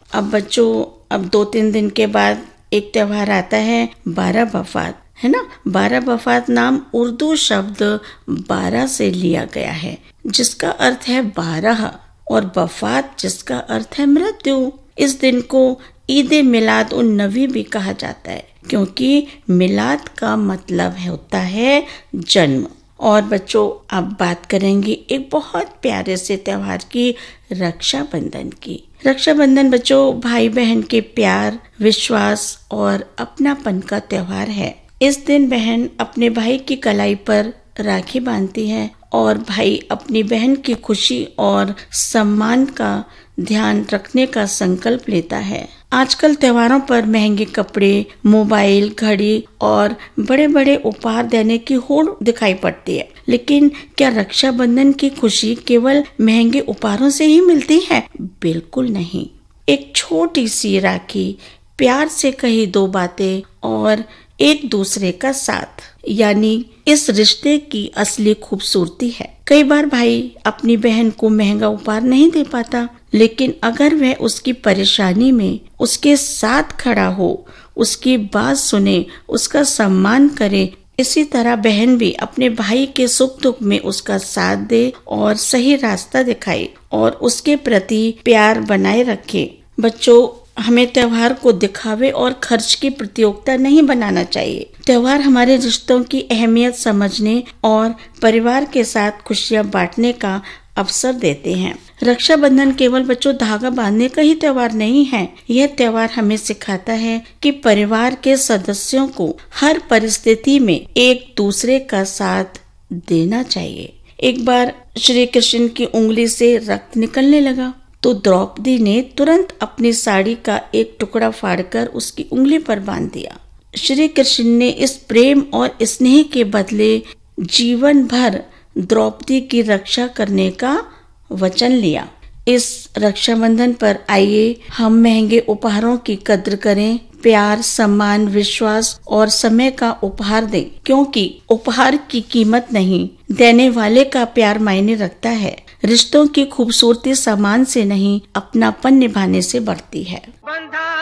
अब बच्चों, अब 2-3 दिन के बाद एक त्योहार आता है 12 वफात, है ना। 12 वफात नाम उर्दू शब्द 12 से लिया गया है, जिसका अर्थ है 12, और वफात जिसका अर्थ है मृत्यु। इस दिन को ईद मिलाद उन नबी भी कहा जाता है, क्योंकि मिलाद का मतलब होता है जन्म। और बच्चों, अब बात करेंगे एक बहुत प्यारे से त्योहार की, रक्षाबंधन की। रक्षाबंधन बच्चों भाई बहन के प्यार, विश्वास और अपनापन का त्योहार है। इस दिन बहन अपने भाई की कलाई पर राखी बांधती है और भाई अपनी बहन की खुशी और सम्मान का ध्यान रखने का संकल्प लेता है। आजकल त्योहारों पर महंगे कपड़े, मोबाइल, घड़ी और बड़े बड़े उपहार देने की होड़ दिखाई पड़ती है, लेकिन क्या रक्षाबंधन की खुशी केवल महंगे उपहारों से ही मिलती है? बिल्कुल नहीं। एक छोटी सी राखी, प्यार से कही 2 बातें और एक दूसरे का साथ, यानी इस रिश्ते की असली खूबसूरती है। कई बार भाई अपनी बहन को महंगा उपहार नहीं दे पाता, लेकिन अगर वह उसकी परेशानी में उसके साथ खड़ा हो, उसकी बात सुने, उसका सम्मान करे, इसी तरह बहन भी अपने भाई के सुख दुख में उसका साथ दे और सही रास्ता दिखाए और उसके प्रति प्यार बनाए रखे। बच्चों, हमें त्योहार को दिखावे और खर्च की प्रतियोगिता नहीं बनाना चाहिए। त्योहार हमारे रिश्तों की अहमियत समझने और परिवार के साथ खुशियां बांटने का अवसर देते हैं। रक्षाबंधन केवल बच्चों धागा बांधने का ही त्योहार नहीं है। यह त्योहार हमें सिखाता है कि परिवार के सदस्यों को हर परिस्थिति में एक दूसरे का साथ देना चाहिए। एक बार श्री कृष्ण की उंगली से रक्त निकलने लगा तो द्रौपदी ने तुरंत अपनी साड़ी का एक टुकड़ा फाड़कर उसकी उंगली पर बांध दिया। श्री कृष्ण ने इस प्रेम और स्नेह के बदले जीवन भर द्रौपदी की रक्षा करने का वचन लिया। इस रक्षाबंधन पर आइए हम महंगे उपहारों की कद्र करें, प्यार, सम्मान, विश्वास और समय का उपहार दें, क्योंकि उपहार की कीमत नहीं, देने वाले का प्यार मायने रखता है। रिश्तों की खूबसूरती सामान से नहीं, अपनापन निभाने से बढ़ती है।